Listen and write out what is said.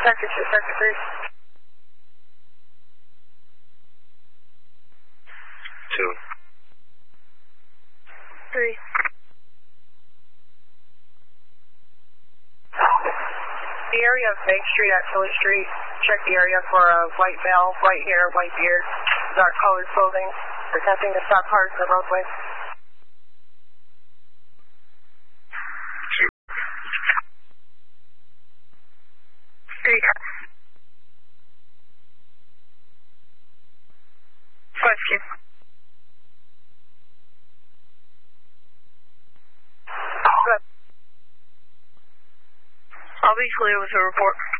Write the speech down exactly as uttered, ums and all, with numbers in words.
Sector two, sector three. Two. Three. The area of Bank Street at Philly Street. Check the area for a white male, white hair, white beard, dark colored clothing, attempting to stop cars on the roadway. Two. Three. Five, Q. Good. I'll be clear with a report.